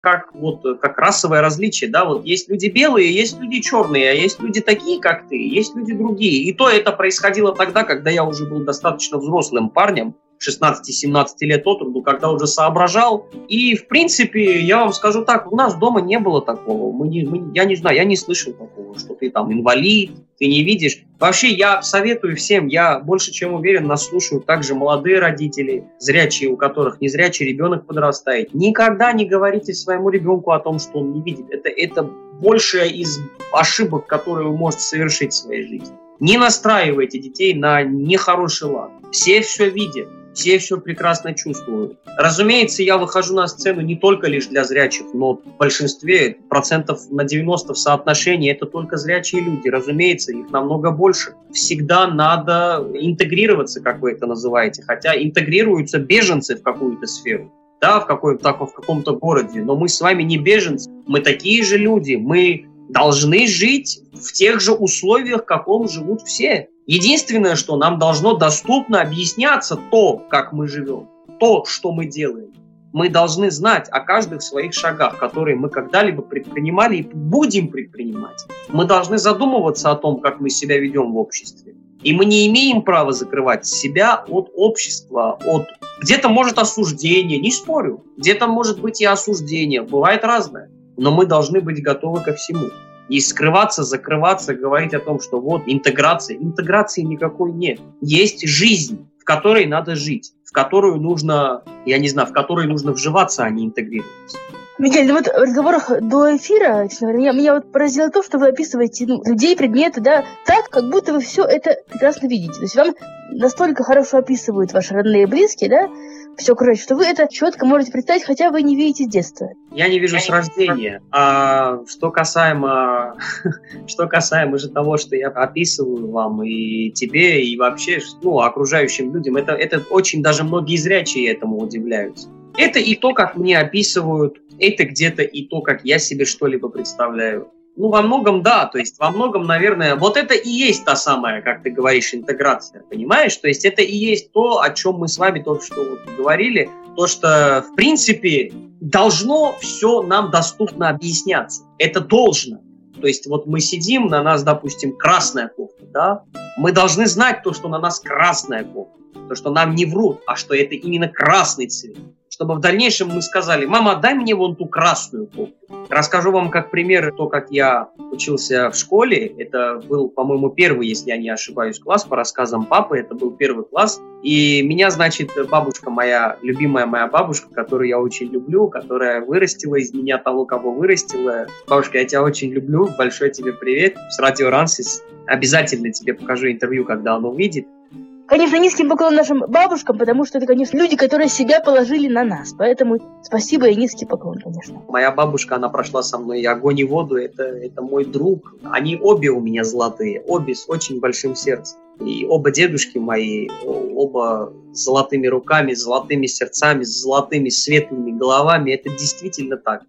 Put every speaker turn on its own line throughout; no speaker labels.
как расовое различие, да, вот есть люди белые, есть люди черные, а есть люди такие, как ты, есть люди другие. И то это происходило тогда, когда я уже был достаточно взрослым парнем, 16-17 лет от роду, когда уже соображал. И, в принципе, я вам скажу так, у нас дома не было такого. Я не знаю, я не слышал такого, что ты там инвалид, ты не видишь. Вообще, я советую всем, я больше чем уверен, нас слушают также молодые родители, зрячие, у которых незрячий ребенок подрастает. Никогда не говорите своему ребенку о том, что он не видит. Это большая из ошибок, которые вы можете совершить в своей жизни. Не настраивайте детей на нехороший лад. Все видят. Все все прекрасно чувствуют. Разумеется, я выхожу на сцену не только лишь для зрячих, но в большинстве, процентов на 90 в соотношении, это только зрячие люди. Разумеется, их намного больше. Всегда надо интегрироваться, как вы это называете, хотя интегрируются беженцы в какую-то сферу, да, в каком-то городе, но мы с вами не беженцы, мы такие же люди, мы должны жить в тех же условиях, в каком живут все. Единственное, что нам должно доступно объясняться то, как мы живем, то, что мы делаем. Мы должны знать о каждых своих шагах, которые мы когда-либо предпринимали и будем предпринимать. Мы должны задумываться о том, как мы себя ведем в обществе. И мы не имеем права закрывать себя от общества, от... Где-то может осуждение, не спорю. Где-то может быть и осуждение, бывает разное. Но мы должны быть готовы ко всему. И скрываться, закрываться, говорить о том, что вот интеграция. Интеграции никакой нет. Есть жизнь, в которой надо жить, в которую нужно, в которой нужно вживаться, а не интегрироваться.
Мигель, вот в разговорах до эфира меня вот поразило то, что вы описываете людей, предметы, да, так, как будто вы все это прекрасно видите. То есть вам настолько хорошо описывают ваши родные и близкие, да, все, короче, что вы это четко можете представить, хотя вы не видите с детства.
Я не вижу с рождения. А что касаемо же того, что я описываю вам и тебе, и вообще окружающим людям, это очень даже многие зрячие этому удивляются. Это и то, как мне описывают, это где-то и то, как я себе что-либо представляю. Во многом да, то есть во многом, наверное, вот это и есть та самая, как ты говоришь, интеграция, понимаешь? То есть это и есть то, о чем мы с вами только что говорили, то, что, в принципе, должно все нам доступно объясняться. Это должно. То есть вот мы сидим, на нас, допустим, красная кофта, да? Мы должны знать то, что на нас красная кофта, то, что нам не врут, а что это именно красный цвет. Чтобы в дальнейшем мы сказали: мама, дай мне вон ту красную кофту. Расскажу вам как пример то, как я учился в школе. Это был, по-моему, первый, если я не ошибаюсь, класс по рассказам папы. Это был первый класс. И меня, значит, бабушка моя, любимая моя бабушка, которую я очень люблю, которая вырастила из меня того, кого вырастила. Бабушка, я тебя очень люблю. Большой тебе привет. С радио Рансис. Обязательно тебе покажу интервью, когда он увидит.
Конечно, низким поклон нашим бабушкам, потому что это, конечно, люди, которые себя положили на нас. Поэтому спасибо и низкий поклон, конечно.
Моя бабушка, она прошла со мной и огонь, и воду. Это мой друг. Они обе у меня золотые, обе с очень большим сердцем. И оба дедушки мои, оба с золотыми руками, с золотыми сердцами, с золотыми светлыми головами. Это действительно так.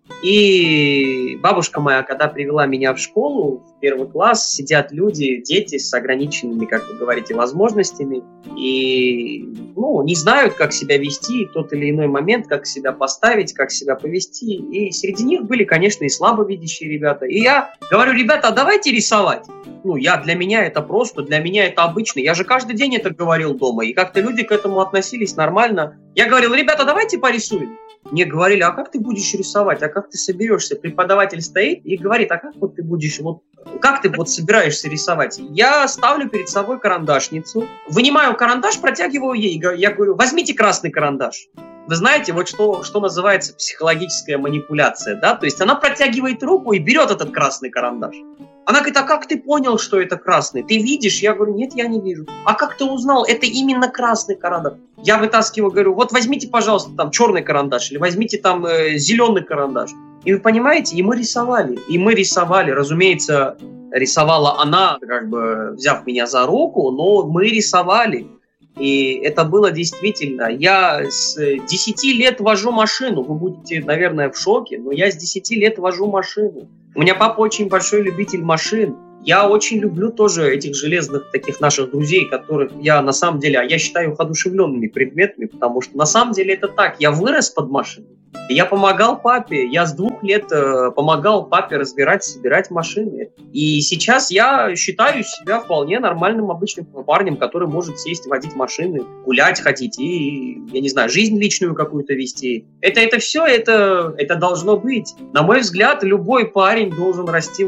И бабушка моя, когда привела меня в школу, в первый класс, сидят люди, дети с ограниченными, как вы говорите, возможностями. И не знают, как себя вести в тот или иной момент, как себя поставить, как себя повести. И среди них были, конечно, и слабовидящие ребята. И я говорю: ребята, а давайте рисовать. Для меня это просто, для меня это обычно. Я же каждый день это говорил дома, и как-то люди к этому относились нормально. Я говорил: ребята, давайте порисуем. Мне говорили: а как ты будешь рисовать, а как ты соберешься? Преподаватель стоит и говорит: а как ты будешь, как ты собираешься рисовать? Я ставлю перед собой карандашницу, вынимаю карандаш, протягиваю ей, я говорю: возьмите красный карандаш. Вы знаете, что называется психологическая манипуляция, да? То есть она протягивает руку и берет этот красный карандаш. Она говорит: а как ты понял, что это красный? Ты видишь? Я говорю: нет, я не вижу. А как ты узнал? Это именно красный карандаш. Я вытаскиваю, говорю: вот возьмите, пожалуйста, там черный карандаш, или возьмите там зеленый карандаш. И вы понимаете, и мы рисовали. Разумеется, рисовала она, взяв меня за руку, но мы рисовали. И это было действительно. Я с 10 лет вожу машину. Вы будете, наверное, в шоке, но я с 10 лет вожу машину. У меня папа очень большой любитель машин. Я очень люблю тоже этих железных таких наших друзей, которых я на самом деле, я считаю их одушевленными предметами, потому что на самом деле это так. Я вырос под машиной. Я помогал папе, я с 2 лет помогал папе собирать машины. И сейчас я считаю себя вполне нормальным обычным парнем, который может сесть, водить машины, гулять, ходить и, я не знаю, жизнь личную какую-то вести. Это все, это должно быть. На мой взгляд, любой парень должен расти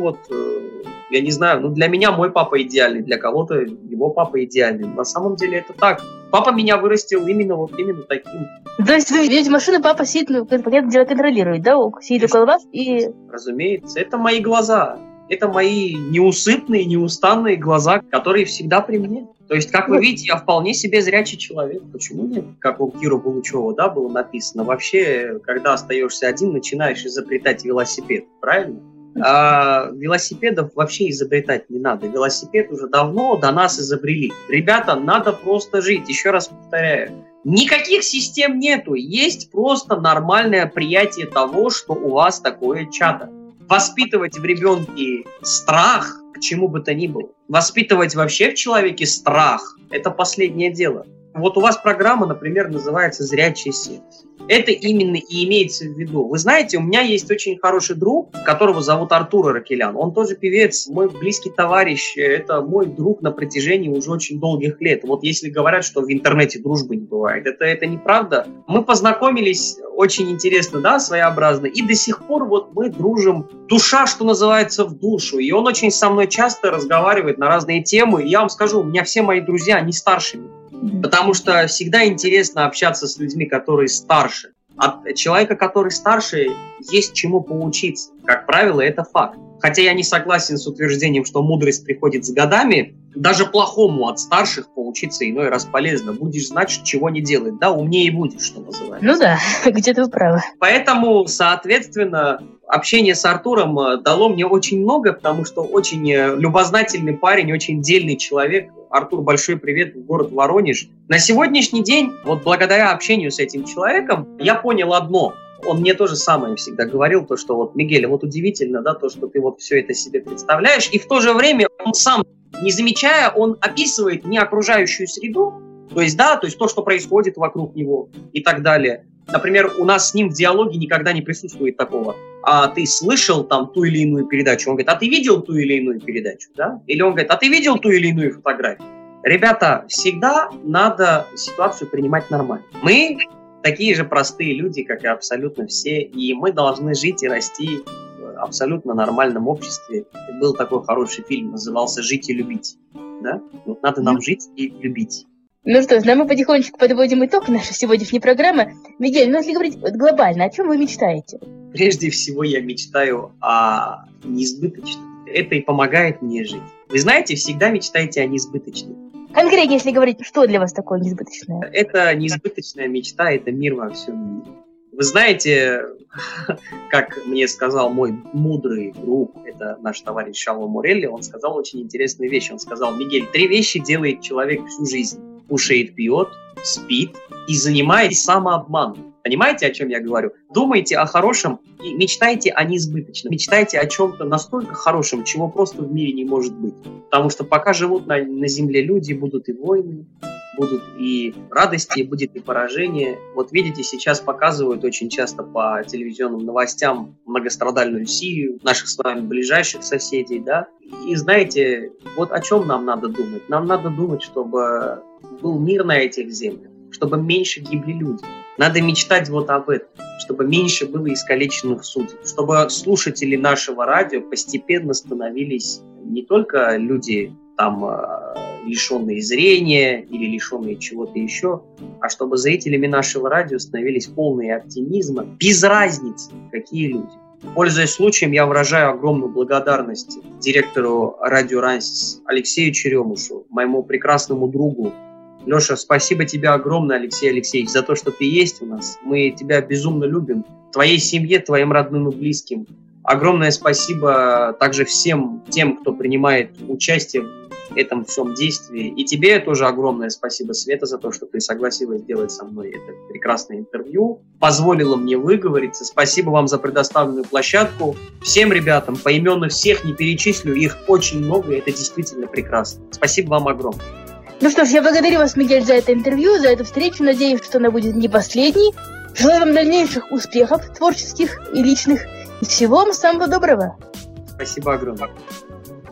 я не знаю, для меня мой папа идеальный, для кого-то его папа идеальный. На самом деле это так. Папа меня вырастил именно таким.
То есть вы ведете машину, папа сидит, понятное дело, контролирует, да? Сидит около вас и...
Разумеется, это мои глаза. Это мои неусыпные, неустанные глаза, которые всегда при мне. То есть, как вы видите, я вполне себе зрячий человек. Почему нет? Как у Киры Булычева, было написано. Вообще, когда остаешься один, начинаешь изобретать велосипед. Правильно? А велосипедов вообще изобретать не надо. Велосипед уже давно до нас изобрели. Ребята, надо просто жить. Еще раз повторяю. Никаких систем нету. Есть просто нормальное приятие того, что у вас такое чадо. Воспитывать в ребенке страх, к чему бы то ни было. Воспитывать вообще в человеке страх – это последнее дело. Вот у вас программа, например, называется «Зрячее сердце». Это именно и имеется в виду. Вы знаете, у меня есть очень хороший друг, которого зовут Артур Аракелян. Он тоже певец, мой близкий товарищ. Это мой друг на протяжении уже очень долгих лет. Вот если говорят, что в интернете дружбы не бывает, это неправда. Мы познакомились очень интересно, своеобразно. И до сих пор мы дружим. Душа, что называется, в душу. И он очень со мной часто разговаривает на разные темы. И я вам скажу, у меня все мои друзья, они старше меня. Потому что всегда интересно общаться с людьми, которые старше. От человека, который старше, есть чему поучиться. Как правило, это факт. Хотя я не согласен с утверждением, что мудрость приходит с годами. Даже плохому от старших поучиться иной раз полезно. Будешь знать, чего не делать. Умнее будешь, что называется.
Ну да, где-то вы правы.
Поэтому, соответственно, общение с Артуром дало мне очень много, потому что очень любознательный парень, очень дельный человек. Артур, большой привет в город Воронеж. На сегодняшний день, благодаря общению с этим человеком, я понял одно. Он мне то же самое всегда говорил, то, что Мигель, удивительно, то, что ты все это себе представляешь. И в то же время он сам, не замечая, он описывает не окружающую среду, то есть то, что происходит вокруг него и так далее. Например, у нас с ним в диалоге никогда не присутствует такого. А ты слышал ту или иную передачу? Он говорит, а ты видел ту или иную передачу? Да? Или он говорит, а ты видел ту или иную фотографию? Ребята, всегда надо ситуацию принимать нормально. Мы такие же простые люди, как и абсолютно все, и мы должны жить и расти в абсолютно нормальном обществе. Был такой хороший фильм, назывался «Жить и любить». Да? Надо нам жить и любить.
Ну что ж, мы потихонечку подводим итог нашей сегодняшней программы. Мигель, если говорить глобально, о чем вы мечтаете?
Прежде всего я мечтаю о несбыточном. Это и помогает мне жить. Вы знаете, всегда мечтайте о несбыточном.
Конкретно, если говорить, что для вас такое несбыточное?
Это несбыточная мечта, это мир во всем мире. Вы знаете, как мне сказал мой мудрый друг, это наш товарищ Шаво Морелли, он сказал очень интересную вещь. Он сказал, Мигель, 3 вещи делает человек всю жизнь. Кушает, пьет, спит и занимается самообманом. Понимаете, о чем я говорю? Думайте о хорошем и мечтайте о несбыточном. Мечтайте о чем-то настолько хорошем, чего просто в мире не может быть. Потому что пока живут на земле люди, будут и войны, будут и радости, будет и поражение. Видите, сейчас показывают очень часто по телевизионным новостям многострадальную Сирию, наших с вами ближайших соседей, да. И знаете, о чем нам надо думать? Нам надо думать, чтобы был мир на этих землях, чтобы меньше гибли люди. Надо мечтать об этом, чтобы меньше было искалеченных судеб, чтобы слушатели нашего радио постепенно становились не только люди, лишенные зрения или лишенные чего-то еще, а чтобы зрителями нашего радио становились полные оптимизма, без разницы, какие люди. Пользуясь случаем, я выражаю огромную благодарность директору радио «Рансис» Алексею Черемушу, моему прекрасному другу. Леша, спасибо тебе огромное, Алексей Алексеевич, за то, что ты есть у нас. Мы тебя безумно любим. Твоей семье, твоим родным и близким. Огромное спасибо также всем тем, кто принимает участие в этом всем действии. И тебе тоже огромное спасибо, Света, за то, что ты согласилась сделать со мной это прекрасное интервью. Позволила мне выговориться. Спасибо вам за предоставленную площадку. Всем ребятам, поименно всех не перечислю, их очень много, и это действительно прекрасно. Спасибо вам огромное.
Ну что ж, я благодарю вас, Мигель, за это интервью, за эту встречу. Надеюсь, что она будет не последней. Желаю вам дальнейших успехов творческих и личных. И всего вам самого доброго.
Спасибо огромное.